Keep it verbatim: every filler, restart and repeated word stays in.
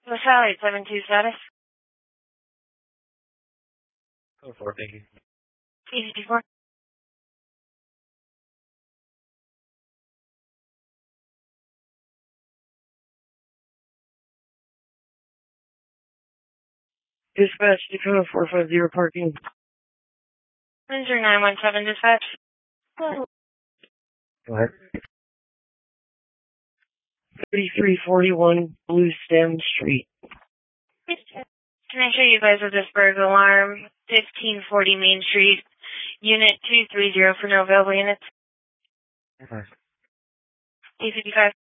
LaSalle eight seven two status. Oh, four, thank you. E fifty-four. Dispatch, Dakota four five zero parking. Ranger nine one seven dispatch. Go ahead. thirty-three forty-one Blue Stem Street. To make sure you guys have this burglar alarm, fifteen forty Main Street, Unit two three zero for no available units. Okay. D fifty-five.